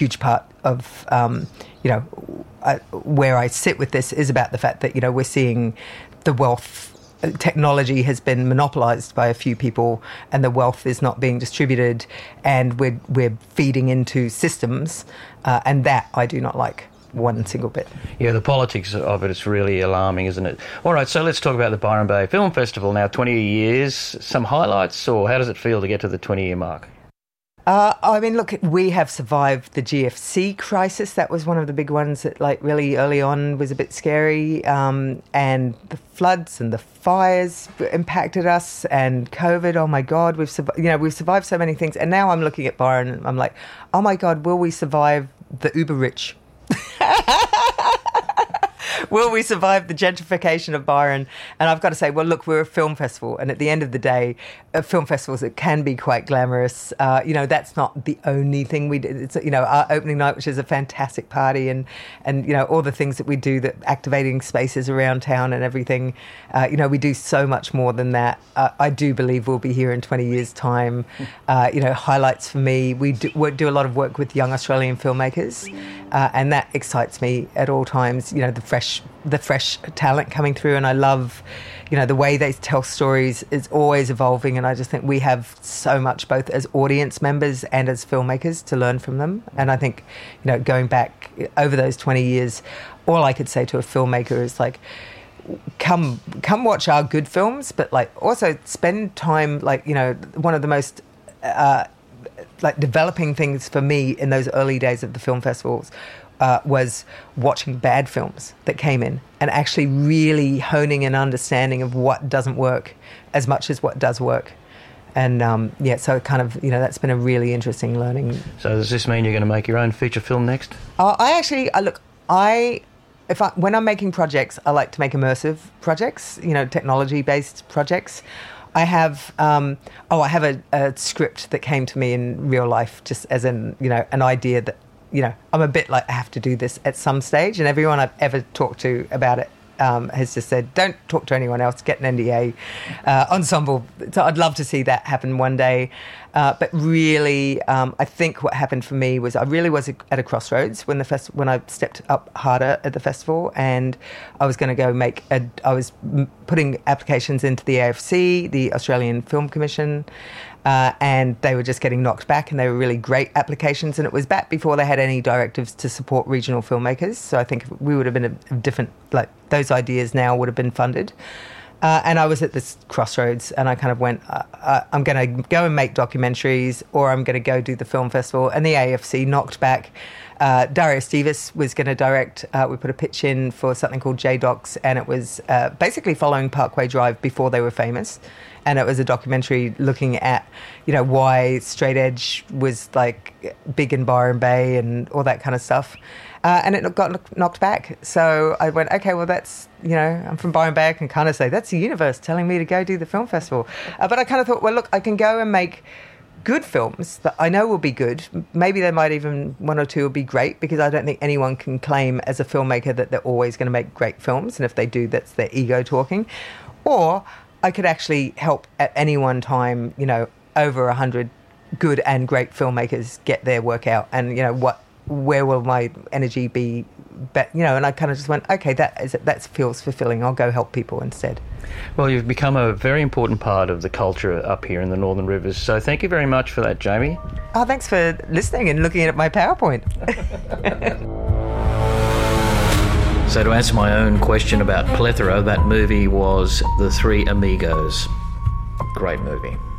huge part of, where I sit with this is about the fact that, we're seeing the wealth. Technology has been monopolised by a few people, and the wealth is not being distributed, and we're feeding into systems, and that I do not like one single bit. Yeah, the politics of it is really alarming, isn't it? All right, so let's talk about the Byron Bay Film Festival now. 20 years, some highlights, or how does it feel to get to the 20-year mark? Look, we have survived the GFC crisis. That was one of the big ones that, really early on was a bit scary. And the floods and the fires impacted us, and COVID. Oh my God, we've survived so many things. And now I'm looking at Byron, and I'm like, oh my God, will we survive the uber rich? Will we survive the gentrification of Byron? And I've got to say, well, look, we're a film festival. And at the end of the day, film festivals, it can be quite glamorous. That's not the only thing we do. It's, our opening night, which is a fantastic party, and all the things that we do, that activating spaces around town and everything. We do so much more than that. I do believe we'll be here in 20 years' time. Highlights for me, we do a lot of work with young Australian filmmakers, and that excites me at all times. The fresh talent coming through, and I love, the way they tell stories is always evolving, and I just think we have so much, both as audience members and as filmmakers, to learn from them. And I think, going back over those 20 years, all I could say to a filmmaker is come watch our good films, but also spend time, one of the most developing things for me in those early days of the film festivals was watching bad films that came in and actually really honing an understanding of what doesn't work as much as what does work. And so kind of, that's been a really interesting learning. So does this mean you're going to make your own feature film next? When I'm making projects, I like to make immersive projects, technology-based projects. I have a script that came to me in real life, just as an idea that, I'm a bit like, I have to do this at some stage, and everyone I've ever talked to about it has just said, don't talk to anyone else, get an NDA. Ensemble, so I'd love to see that happen one day. But really, I think what happened for me was I really was at a crossroads when I stepped up harder at the festival, and I was going to go I was putting applications into the AFC, the Australian Film Commission, and they were just getting knocked back, and they were really great applications, and it was back before they had any directives to support regional filmmakers. So I think we would have been a different, those ideas now would have been funded. And I was at this crossroads, and I kind of went, I'm going to go and make documentaries, or I'm going to go do the film festival. And the AFC knocked back. Dario Stevas was going to direct. We put a pitch in for something called J-Docs, and it was basically following Parkway Drive before they were famous. And it was a documentary looking at, why straight edge was big in Byron Bay and all that kind of stuff. And it got knocked back. So I went, okay, well, that's, I'm from Byron Bay. I can kind of say that's the universe telling me to go do the film festival. But I kind of thought, well, look, I can go and make good films that I know will be good. Maybe they might even, one or two will be great, because I don't think anyone can claim as a filmmaker that they're always going to make great films. And if they do, that's their ego talking. Or I could actually help at any one time, over 100 good and great filmmakers get their work out. And, where will my energy be? And I kind of just went, okay, that feels fulfilling. I'll go help people instead. Well, you've become a very important part of the culture up here in the Northern Rivers. So thank you very much for that, Jamie. Oh, thanks for listening and looking at my PowerPoint. So to answer my own question about Plethora, that movie was The Three Amigos. Great movie.